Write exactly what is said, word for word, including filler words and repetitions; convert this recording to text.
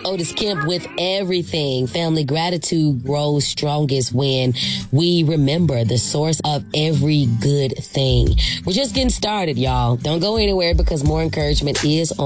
Otis Kemp with Everything. Family, gratitude grows strongest when we remember the source of every good thing. We're just getting started, y'all. Don't go anywhere because more encouragement is on